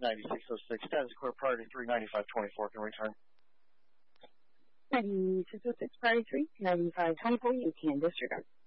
9606, status quo priority 39524 can return. 9606 priority 39524, you can disregard.